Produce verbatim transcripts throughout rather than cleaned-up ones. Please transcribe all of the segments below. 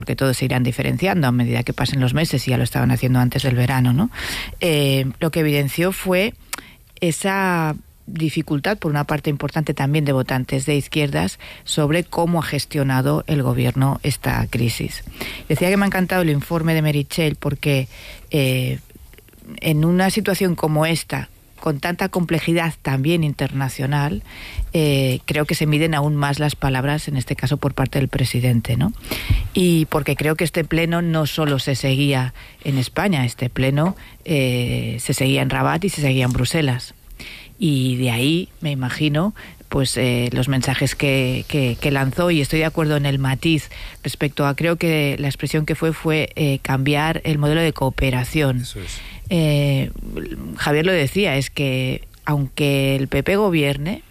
porque todos se irán diferenciando a medida que pasen los meses, y ya lo estaban haciendo antes del verano, ¿no? Eh, lo que evidenció fue esa dificultad por una parte importante también de votantes de izquierdas sobre cómo ha gestionado el gobierno esta crisis. Decía que me ha encantado el informe de Meritxell porque eh, en una situación como esta, con tanta complejidad también internacional, eh, creo que se miden aún más las palabras, en este caso por parte del presidente, ¿no? Y porque creo que este pleno no solo se seguía en España, este pleno eh, se seguía en Rabat y se seguía en Bruselas. Y de ahí, me imagino, pues eh, los mensajes que, que, que lanzó, y estoy de acuerdo en el matiz respecto a, creo que la expresión que fue fue eh, cambiar el modelo de cooperación. Eso es. Eh, Javier lo decía, es que aunque el P P gobierne,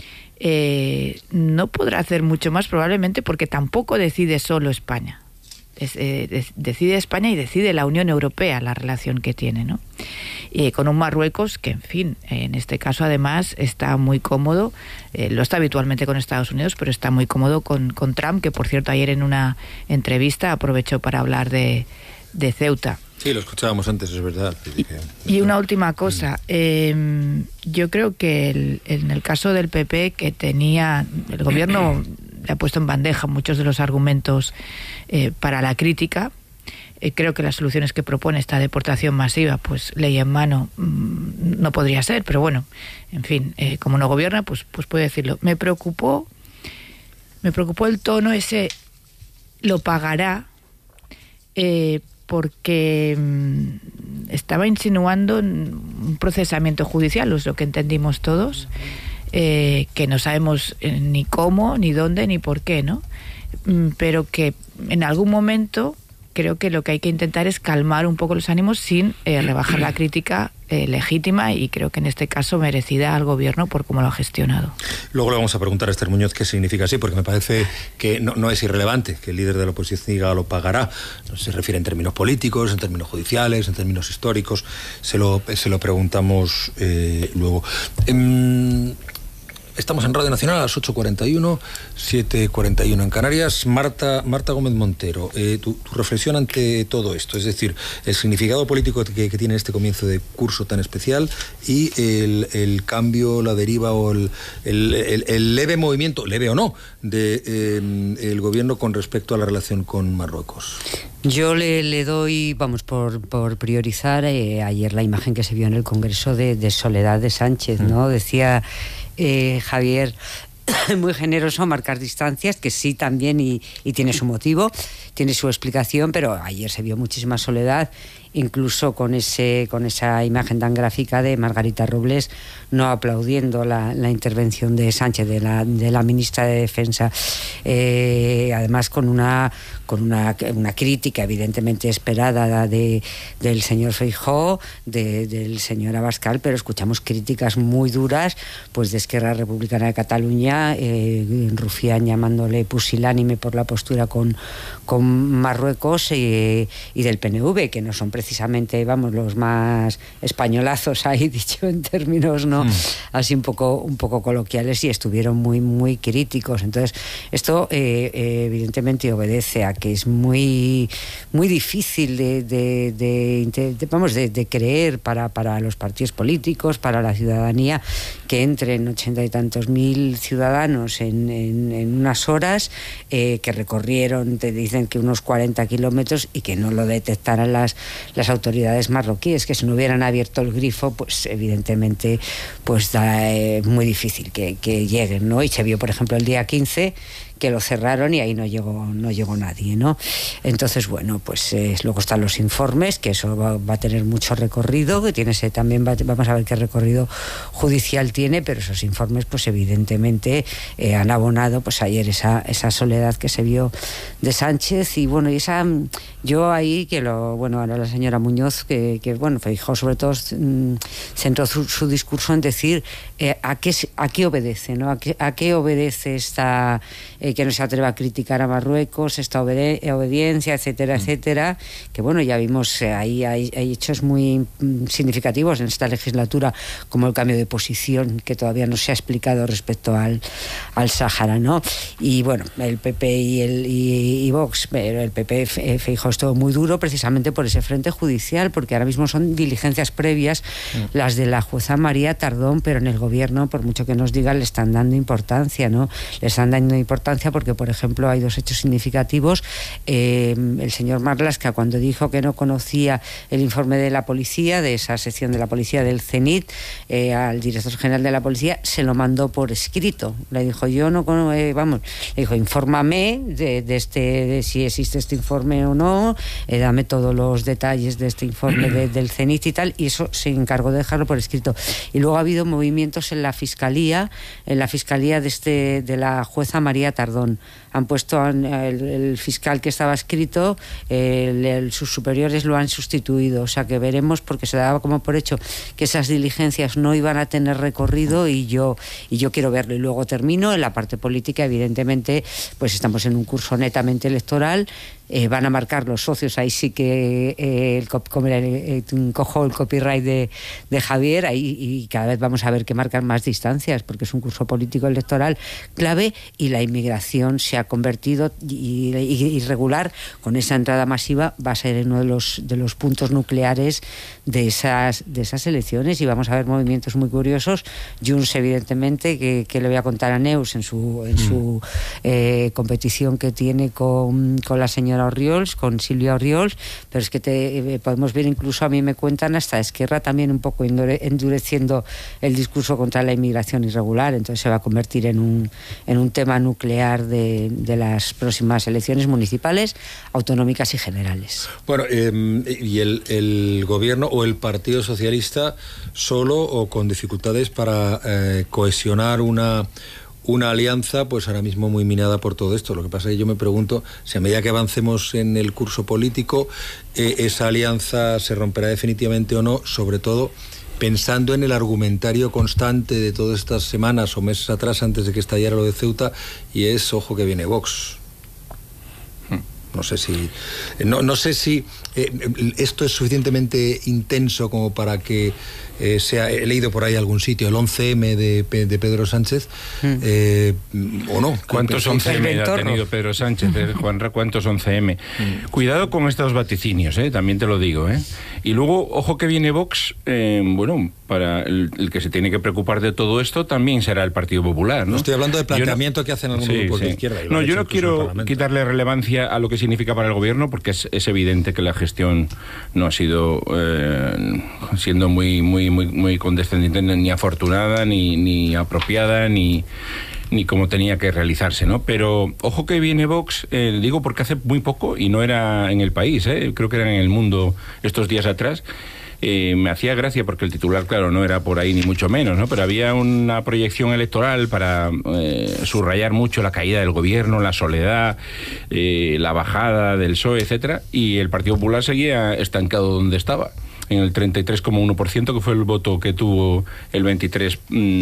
eh, no podrá hacer mucho más probablemente porque tampoco decide solo España. Es, eh, de, decide España y decide la Unión Europea la relación que tiene, ¿no? Y con un Marruecos que, en fin, en este caso además está muy cómodo, eh, lo está habitualmente con Estados Unidos, pero está muy cómodo con, con Trump, que por cierto ayer en una entrevista aprovechó para hablar de, de Ceuta. Sí, lo escuchábamos antes, es verdad. Y, y una última cosa, eh, yo creo que el, en el caso del P P, que tenía, el gobierno le ha puesto en bandeja muchos de los argumentos eh, para la crítica. Eh, creo que las soluciones que propone esta deportación masiva, pues ley en mano, mmm, no podría ser, pero bueno, en fin, eh, como no gobierna, pues, pues puede decirlo. Me preocupó, me preocupó el tono ese, lo pagará, eh, porque mmm, estaba insinuando un procesamiento judicial, es lo que entendimos todos, eh, que no sabemos eh, ni cómo, ni dónde, ni por qué, ¿no? Mm, pero que en algún momento creo que lo que hay que intentar es calmar un poco los ánimos sin eh, rebajar la crítica eh, legítima y creo que en este caso merecida al gobierno por cómo lo ha gestionado. Luego le vamos a preguntar a Esther Muñoz qué significa así, porque me parece que no, no es irrelevante que el líder de la oposición diga lo pagará. No se refiere en términos políticos, en términos judiciales, en términos históricos. Se lo, se lo preguntamos eh, luego. Eh, Estamos en Radio Nacional a las ocho cuarenta y uno, siete cuarenta y uno en Canarias. Marta, Marta Gómez Montero, eh, tu, tu reflexión ante todo esto, es decir, el significado político que, que tiene este comienzo de curso tan especial y el, el cambio, la deriva o el, el, el, el leve movimiento, leve o no, de eh, el gobierno con respecto a la relación con Marruecos. Yo le, le doy, vamos, por, por priorizar eh, ayer la imagen que se vio en el Congreso de, de Soledad de Sánchez, ¿no? Mm. Decía eh, Javier, muy generoso marcar distancias, que sí también y, y tiene su motivo, tiene su explicación, pero ayer se vio muchísima soledad, incluso con ese con esa imagen tan gráfica de Margarita Robles no aplaudiendo la, la intervención de Sánchez, de la, de la ministra de Defensa, eh, además con una con una, una crítica evidentemente esperada de, del señor Feijóo, de, del señor Abascal, pero escuchamos críticas muy duras pues de Esquerra Republicana de Cataluña, eh, Rufián llamándole pusilánime por la postura con, con Marruecos, eh, y del P N V, que no son precisamente, vamos, los más españolazos ahí, dicho en términos no mm. así un poco un poco coloquiales, y estuvieron muy muy críticos. Entonces esto eh, eh, evidentemente obedece a que es muy muy difícil de, de, de, de vamos de, de creer para, para los partidos políticos, para la ciudadanía, que entren ochenta y tantos mil ciudadanos en, en, en unas horas, eh, que recorrieron, te dicen que unos cuarenta kilómetros, y que no lo detectaran las las autoridades marroquíes, que si no hubieran abierto el grifo, pues evidentemente pues da eh, muy difícil que, que lleguen, ¿no? Y se vio, por ejemplo, el día quince que lo cerraron y ahí no llegó no llegó nadie, ¿no? Entonces, bueno, pues eh, luego están los informes, que eso va, va a tener mucho recorrido, que tiene ese también va, vamos a ver qué recorrido judicial tiene, pero esos informes pues evidentemente eh, han abonado pues ayer esa esa soledad que se vio de Sánchez. Y bueno, y esa yo ahí que lo bueno ahora la señora Muñoz que, que bueno, Feijóo sobre todo mmm, centró su, su discurso en decir eh, a qué a qué obedece, ¿no? A qué, a qué obedece esta eh, eh, que no se atreva a criticar a Marruecos, esta obede obediencia, etcétera, mm. etcétera, que bueno, ya vimos, eh, ahí hay, hay hechos muy mm, significativos en esta legislatura, como el cambio de posición que todavía no se ha explicado respecto al, al Sáhara, ¿no? Y bueno, el P P y, el, y, y Vox, pero el P P, Feijóo, es todo muy duro precisamente por ese frente judicial, porque ahora mismo son diligencias previas, mm. las de la jueza María Tardón, pero en el gobierno, por mucho que nos digan, le están dando importancia, ¿no? Le están dando importancia porque, por ejemplo, hay dos hechos significativos. Eh, el señor Marlaska, cuando dijo que no conocía el informe de la policía, de esa sección de la policía del CENIT, eh, al director general de la policía, se lo mandó por escrito. Le dijo, yo no, eh, vamos, le dijo, infórmame de, de este, de si existe este informe o no, eh, dame todos los detalles de este informe de, del CENIT y tal, y eso se encargó de dejarlo por escrito. Y luego ha habido movimientos en la fiscalía, en la fiscalía de, este, de la jueza María Tardón. Han puesto el, el fiscal que estaba escrito, el, el, sus superiores lo han sustituido, o sea que veremos, porque se daba como por hecho que esas diligencias no iban a tener recorrido, y yo y yo quiero verlo. Y luego termino en la parte política. Evidentemente, pues estamos en un curso netamente electoral. Eh, van a marcar los socios, ahí sí que eh, el, como el, el, el, cojo el copyright de, de Javier, ahí, y cada vez vamos a ver que marcan más distancias, porque es un curso político electoral clave, y la inmigración se ha convertido, y, y, y irregular, con esa entrada masiva, va a ser uno de los, de los puntos nucleares de esas, de esas elecciones, y vamos a ver movimientos muy curiosos. Junts, evidentemente, que, que le voy a contar a Neus en su, en su eh, competición que tiene con, con la señora Orriols, con Silvia Orriols, pero es que te, eh, podemos ver, incluso a mí me cuentan hasta Esquerra también un poco endureciendo el discurso contra la inmigración irregular. Entonces se va a convertir en un, en un tema nuclear de, de las próximas elecciones municipales, autonómicas y generales. Bueno, eh, ¿y el, el gobierno o el Partido Socialista solo o con dificultades para eh, cohesionar una una alianza, pues ahora mismo muy minada por todo esto? Lo que pasa es que yo me pregunto si a medida que avancemos en el curso político, eh, esa alianza se romperá definitivamente o no, sobre todo pensando en el argumentario constante de todas estas semanas o meses atrás, antes de que estallara lo de Ceuta, y es, ojo que viene Vox. No sé si no, no sé si eh, esto es suficientemente intenso como para que eh, sea, he leído por ahí algún sitio, el once eme de, de Pedro Sánchez, mm. eh, o no. ¿Cuántos once eme ha tenido Pedro Sánchez, eh, Juanra? ¿Cuántos once eme? Mm. Cuidado con estos vaticinios, eh, también te lo digo. Eh. Y luego, ojo que viene Vox, eh, bueno, para el, el que se tiene que preocupar de todo esto también será el Partido Popular, ¿no? No estoy hablando del planteamiento no, que hacen algunos sí, grupos sí. de izquierda. No, yo no quiero quitarle relevancia a lo que significa para el gobierno, porque es, es evidente que la gestión no ha sido eh, siendo muy muy muy muy condescendiente, ni afortunada, ni, ni apropiada, ni ni como tenía que realizarse, ¿no? Pero ojo que viene Vox, eh, digo porque hace muy poco, y no era en El País, eh, creo que era en El Mundo estos días atrás. Eh, me hacía gracia porque el titular, claro, no era por ahí ni mucho menos, ¿no? Pero había una proyección electoral para eh, subrayar mucho la caída del gobierno, la soledad, eh, la bajada del P S O E, etcétera, y el Partido Popular seguía estancado donde estaba, en el treinta y tres coma uno por ciento, que fue el voto que tuvo el veintitrés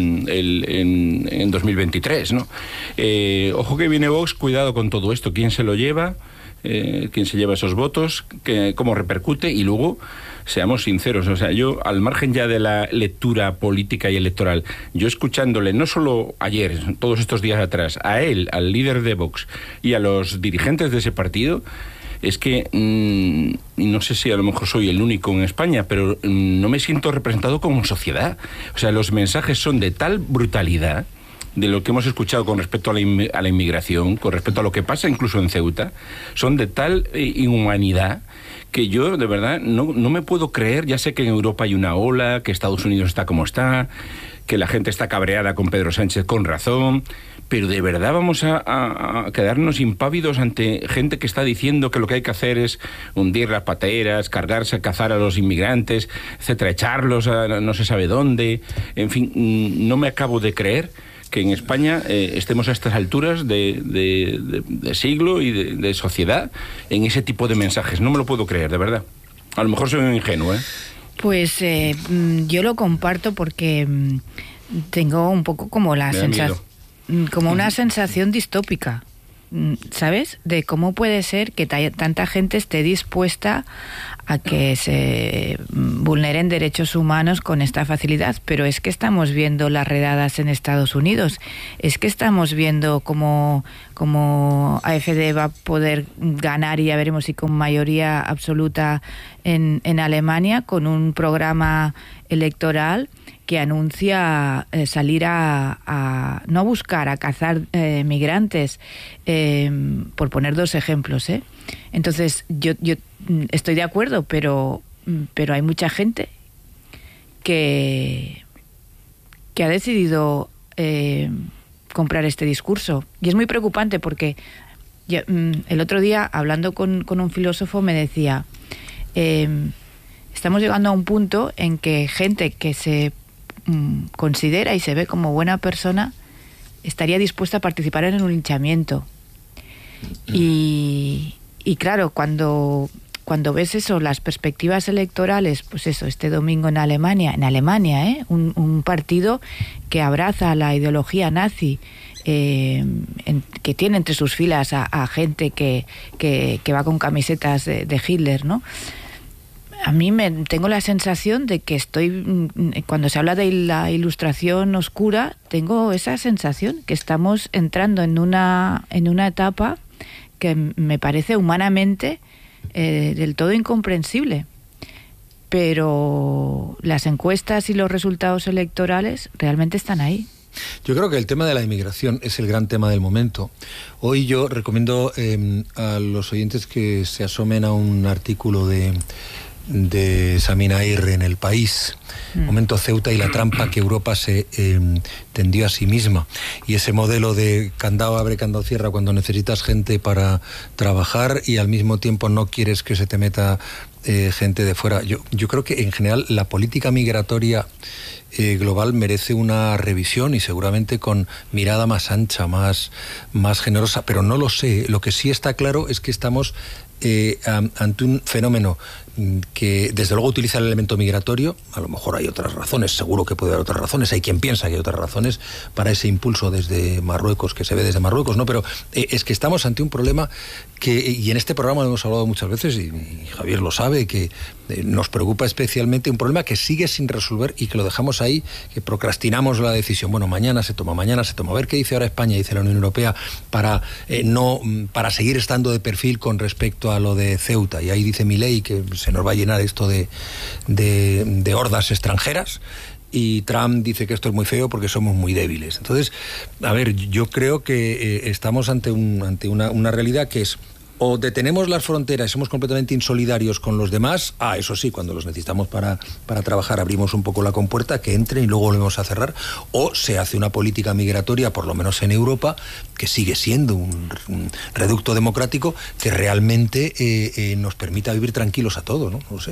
el, en, en dos mil veintitrés, ¿no? Eh, ojo que viene Vox, cuidado con todo esto, quién se lo lleva, eh, quién se lleva esos votos, que, cómo repercute, y luego seamos sinceros, o sea, yo, al margen ya de la lectura política y electoral, yo escuchándole, no solo ayer, todos estos días atrás, a él, al líder de Vox y a los dirigentes de ese partido, es que mmm, no sé si a lo mejor soy el único en España, pero mmm, no me siento representado como sociedad. O sea, los mensajes son de tal brutalidad de lo que hemos escuchado con respecto a la, in a la inmigración, con respecto a lo que pasa incluso en Ceuta, son de tal eh, inhumanidad que yo, de verdad, no, no me puedo creer. Ya sé que en Europa hay una ola, que Estados Unidos está como está, que la gente está cabreada con Pedro Sánchez con razón, pero de verdad vamos a, a, a quedarnos impávidos ante gente que está diciendo que lo que hay que hacer es hundir las pateras, cargarse a cazar a los inmigrantes, etcétera, echarlos a no se sabe dónde. En fin, no me acabo de creer que en España eh, estemos a estas alturas de, de, de, de siglo y de, de sociedad en ese tipo de mensajes. No me lo puedo creer, de verdad. A lo mejor soy un ingenuo, ¿eh? Pues eh, yo lo comparto porque tengo un poco como la sensación, como una sensación distópica. ¿sabes? De cómo puede ser que ta- tanta gente esté dispuesta a que se vulneren derechos humanos con esta facilidad. Pero es que estamos viendo las redadas en Estados Unidos, es que estamos viendo cómo, cómo A F D va a poder ganar, y ya veremos si con mayoría absoluta en, en Alemania, con un programa electoral que anuncia eh, salir a, a, no a buscar, a cazar eh, migrantes, eh, por poner dos ejemplos, ¿eh? Entonces, yo, yo estoy de acuerdo, pero, pero hay mucha gente que, que ha decidido eh, comprar este discurso. Y es muy preocupante porque yo, el otro día, hablando con, con un filósofo, me decía, eh, estamos llegando a un punto en que gente que se mm, considera y se ve como buena persona estaría dispuesta a participar en un linchamiento. Y, y claro, cuando, cuando ves eso, las perspectivas electorales, pues eso, este domingo en Alemania, en Alemania, ¿eh? un, un partido que abraza la ideología nazi, eh, en, que tiene entre sus filas a, a gente que, que, que va con camisetas de, de Hitler, ¿no? A mí me tengo la sensación de que estoy, cuando se habla de la ilustración oscura, tengo esa sensación que estamos entrando en una en una etapa que me parece humanamente eh, del todo incomprensible. Pero las encuestas y los resultados electorales realmente están ahí. Yo creo que el tema de la inmigración es el gran tema del momento. Hoy yo recomiendo eh, a los oyentes que se asomen a un artículo de de Samina Aguirre en El País, mm. Momento Ceuta y la trampa que Europa se eh, tendió a sí misma, y ese modelo de candado abre, candado cierra cuando necesitas gente para trabajar y al mismo tiempo no quieres que se te meta eh, gente de fuera. Yo, yo creo que en general la política migratoria eh, global merece una revisión, y seguramente con mirada más ancha, más, más generosa, pero no lo sé. Lo que sí está claro es que estamos eh, ante un fenómeno que desde luego utiliza el elemento migratorio. A lo mejor hay otras razones, seguro que puede haber otras razones, hay quien piensa que hay otras razones para ese impulso desde Marruecos, que se ve desde Marruecos, ¿no? Pero eh, es que estamos ante un problema que, y en este programa lo hemos hablado muchas veces, y, y Javier lo sabe, que eh, nos preocupa especialmente, un problema que sigue sin resolver y que lo dejamos ahí, que procrastinamos la decisión. Bueno, mañana se toma, mañana se toma. A ver qué dice ahora España, dice la Unión Europea, para eh, no para seguir estando de perfil con respecto a lo de Ceuta. Y ahí dice Milei que se nos va a llenar esto de, de, de hordas extranjeras, y Trump dice que esto es muy feo porque somos muy débiles. Entonces, a ver, yo creo que eh, estamos ante, un, ante una, una realidad que es: o detenemos las fronteras y somos completamente insolidarios con los demás. Ah, eso sí, cuando los necesitamos para, para trabajar abrimos un poco la compuerta, que entren y luego volvemos a cerrar. O se hace una política migratoria, por lo menos en Europa, que sigue siendo un, un reducto democrático que realmente eh, eh, nos permita vivir tranquilos a todos, ¿no? No sé.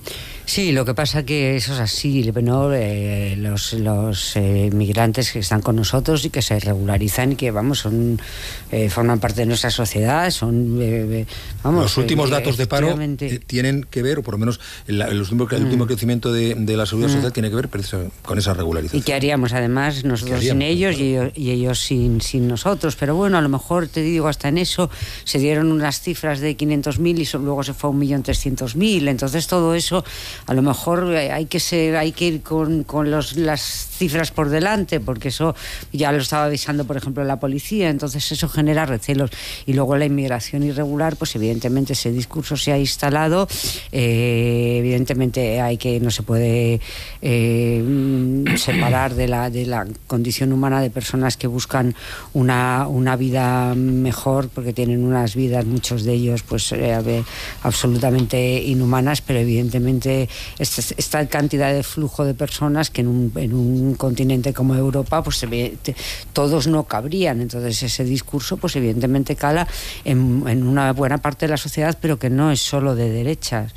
Sí, lo que pasa que eso es así, ¿no? Eh, los los eh, migrantes que están con nosotros y que se regularizan y que, vamos, son eh, forman parte de nuestra sociedad, son, eh, vamos... Los últimos eh, datos de paro eh, tienen que ver, o por lo menos el, el, último, el último mm. crecimiento de, de la seguridad mm. social tiene que ver con esa regularización. ¿Y qué haríamos, además, nosotros sin ellos y ellos, y ellos sin, sin nosotros? Pero bueno, a lo mejor, te digo, hasta en eso se dieron unas cifras de quinientos mil y so, luego se fue a un millón trescientos mil, entonces todo eso... A lo mejor hay que ser, hay que ir con, con los, las cifras por delante, porque eso ya lo estaba avisando, por ejemplo, la policía, entonces eso genera recelos. Y luego la inmigración irregular, pues evidentemente ese discurso se ha instalado, eh, evidentemente hay que, no se puede eh, separar de la, de la condición humana de personas que buscan una, una vida mejor, porque tienen unas vidas, muchos de ellos, pues eh, absolutamente inhumanas, pero evidentemente esta, esta cantidad de flujo de personas que en un, en un continente como Europa, pues se ve, te, todos no cabrían. Entonces ese discurso, pues evidentemente cala en, en una buena parte de la sociedad, pero que no es solo de derechas,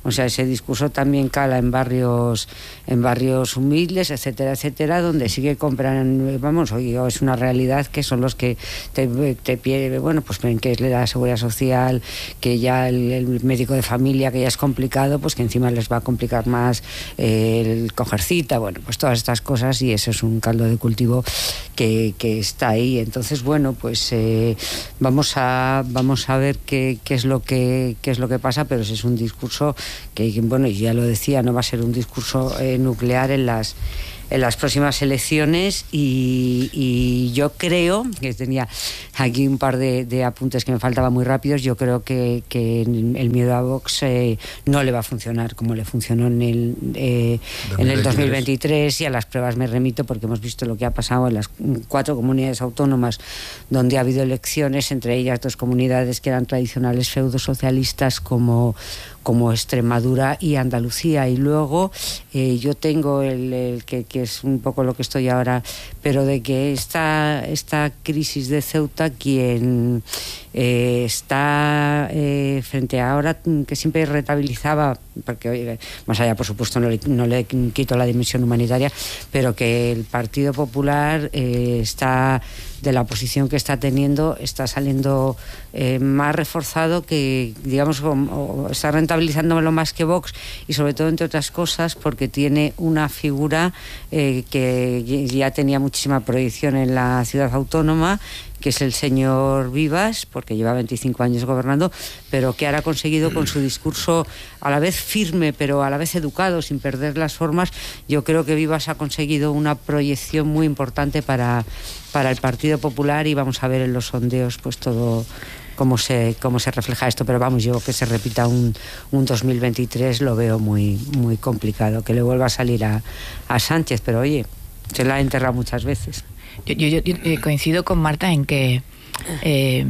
O sea, ese discurso también cala en barrios en barrios humildes, etcétera, etcétera, donde sí que compran, vamos, oye, es una realidad que son los que te, te pide, bueno, pues ven que es la seguridad social, que ya el, el médico de familia, que ya es complicado, pues que encima les va a complicar más eh, el coger cita, bueno, pues todas estas cosas, y eso es un caldo de cultivo que, que está ahí. Entonces, bueno, pues eh, vamos a vamos a ver qué, qué es lo que qué es lo que pasa, pero ese es un discurso que, bueno, ya lo decía, no va a ser un discurso eh, nuclear en las en las próximas elecciones, y, y yo creo, que tenía aquí un par de, de apuntes que me faltaban muy rápidos, yo creo que, que el miedo a Vox eh, no le va a funcionar como le funcionó en el, eh, en el dos mil veintitrés, y a las pruebas me remito porque hemos visto lo que ha pasado en las cuatro comunidades autónomas donde ha habido elecciones, entre ellas dos comunidades que eran tradicionales feudosocialistas como como Extremadura y Andalucía. Y luego eh, yo tengo el, el que, que es un poco lo que estoy ahora, pero de que esta, esta crisis de Ceuta, quien eh, está eh, frente a ahora, que siempre rentabilizaba, porque oye, más allá por supuesto no le, no le quito la dimensión humanitaria, pero que el Partido Popular eh, está, de la posición que está teniendo, está saliendo eh, más reforzado, que digamos como, está rentabilizándolo más que Vox, y sobre todo, entre otras cosas, porque tiene una figura eh, que ya tenía muchísima proyección en la ciudad autónoma, que es el señor Vivas, porque lleva veinticinco años gobernando, pero que ahora ha conseguido, con su discurso a la vez firme pero a la vez educado, sin perder las formas, yo creo que Vivas ha conseguido una proyección muy importante para, para el Partido Popular, y vamos a ver en los sondeos pues todo cómo se cómo se refleja esto. Pero vamos, yo que se repita un, un dos mil veintitrés lo veo muy, muy complicado, que le vuelva a salir a, a Sánchez, pero oye, se la ha enterrado muchas veces. Yo, yo, yo coincido con Marta en que eh,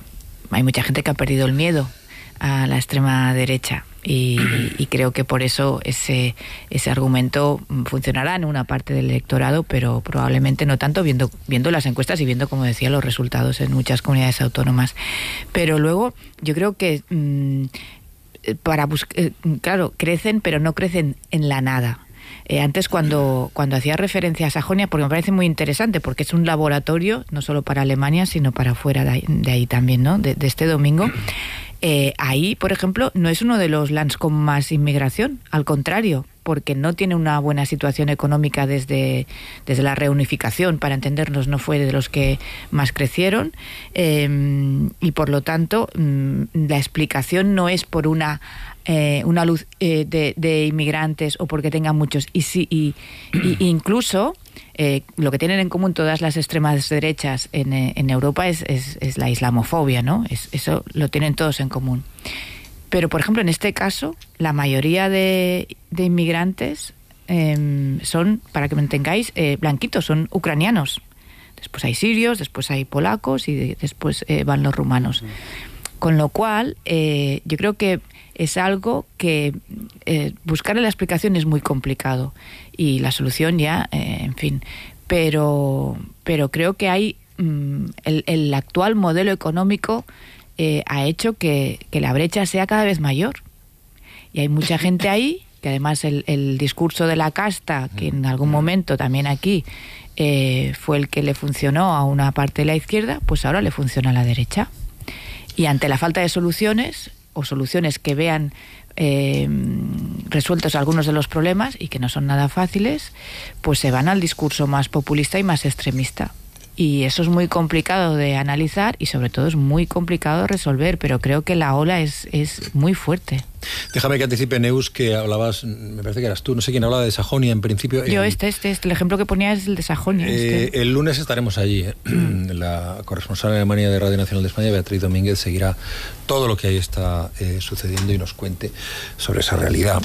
hay mucha gente que ha perdido el miedo a la extrema derecha, y, y creo que por eso ese ese argumento funcionará en una parte del electorado, pero probablemente no tanto, viendo viendo las encuestas y viendo, como decía, los resultados en muchas comunidades autónomas. Pero luego yo creo que mmm, para buscar, eh, claro, crecen, pero no crecen en la nada. Eh, antes, cuando, cuando hacía referencia a Sajonia, porque me parece muy interesante, porque es un laboratorio no solo para Alemania, sino para fuera de ahí, de ahí también, ¿no? De, de este domingo. Eh, ahí, por ejemplo, no es uno de los lands con más inmigración, al contrario, porque no tiene una buena situación económica desde, desde la reunificación, para entendernos, no fue de los que más crecieron, eh, y por lo tanto la explicación no es por una Eh, una luz eh, de, de inmigrantes o porque tengan muchos, y sí, y, y incluso eh, lo que tienen en común todas las extremas derechas en, en Europa es, es, es la islamofobia, ¿no? Es, eso lo tienen todos en común. Pero, por ejemplo, en este caso, la mayoría de, de inmigrantes eh, son, para que me entendáis, eh, blanquitos, son ucranianos. Después hay sirios, después hay polacos, y de, después eh, van los rumanos. Con lo cual, eh, yo creo que es algo que eh, buscar la explicación es muy complicado, y la solución ya, eh, en fin. Pero, pero creo que hay mmm, el, el actual modelo económico eh, ha hecho que, que la brecha sea cada vez mayor. Y hay mucha gente ahí, que además el, el discurso de la casta, que en algún momento también aquí eh, fue el que le funcionó a una parte de la izquierda, pues ahora le funciona a la derecha. Y ante la falta de soluciones, o soluciones que vean eh, resueltos algunos de los problemas, y que no son nada fáciles, pues se van al discurso más populista y más extremista. Y eso es muy complicado de analizar, y sobre todo es muy complicado de resolver, pero creo que la ola es, es muy fuerte. Déjame que anticipe, Neus, que hablabas, me parece que eras tú, no sé quién hablaba de Sajonia en principio. Yo, en, este, este, este, el ejemplo que ponía es el de Sajonia. Eh, este. El lunes estaremos allí. ¿eh? La corresponsal en Alemania de Radio Nacional de España, Beatriz Domínguez, seguirá todo lo que ahí está eh, sucediendo y nos cuente sobre esa realidad,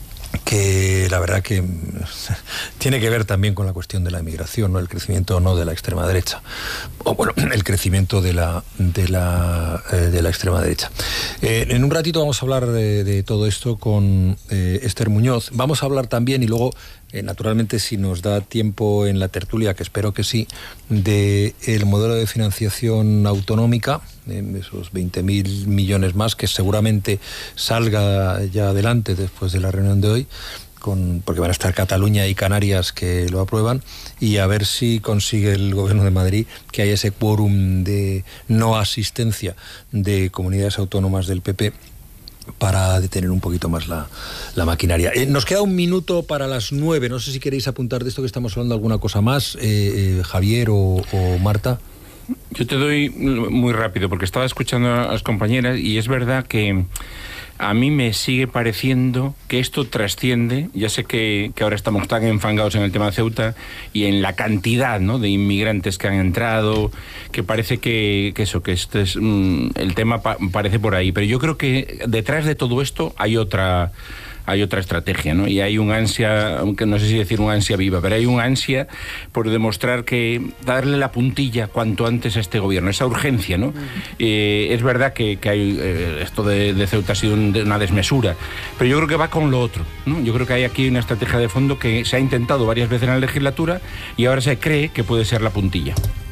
que la verdad que tiene que ver también con la cuestión de la emigración, ¿no? El crecimiento o no de la extrema derecha, o bueno, el crecimiento de la de la eh, de la extrema derecha. Eh, en un ratito vamos a hablar de, de todo esto con eh, Esther Muñoz. Vamos a hablar también, y luego eh, naturalmente, si nos da tiempo en la tertulia, que espero que sí, de el modelo de financiación autonómica, eh, esos veinte mil millones más, que seguramente salga ya adelante después de la reunión de hoy, con, porque van a estar Cataluña y Canarias que lo aprueban, y a ver si consigue el Gobierno de Madrid que haya ese quórum de no asistencia de comunidades autónomas del P P para detener un poquito más la, la maquinaria. Eh, nos queda un minuto para las nueve. No sé si queréis apuntar de esto que estamos hablando alguna cosa más, eh, eh, Javier o, o Marta. Yo te doy muy rápido, porque estaba escuchando a las compañeras y es verdad que a mí me sigue pareciendo que esto trasciende. Ya sé que, que ahora estamos tan enfangados en el tema de Ceuta y en la cantidad, ¿no?, de inmigrantes que han entrado, que parece que, que eso, que este es mm, el tema pa parece por ahí. Pero yo creo que detrás de todo esto hay otra... hay otra estrategia, ¿no? Y hay un ansia, aunque no sé si decir un ansia viva, pero hay un ansia por demostrar que darle la puntilla cuanto antes a este gobierno, esa urgencia, ¿no? Eh, es verdad que, que hay, eh, esto de, de Ceuta ha sido un, de una desmesura, pero yo creo que va con lo otro, ¿no? Yo creo que hay aquí una estrategia de fondo que se ha intentado varias veces en la legislatura y ahora se cree que puede ser la puntilla.